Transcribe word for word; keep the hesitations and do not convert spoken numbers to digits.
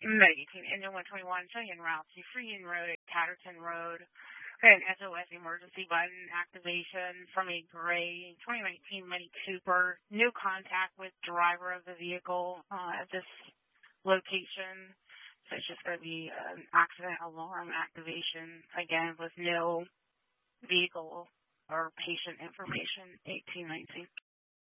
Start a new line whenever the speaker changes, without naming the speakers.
Med eighteen, engine one twenty-one, Cheyenne Route to Freeing Road at Catterton Road. An S O S emergency button activation from a gray twenty nineteen Mini Cooper. New contact with driver of the vehicle uh, at this location. So it's just going to be an accident alarm activation, again, with no vehicle or patient information, eighteen nineteen.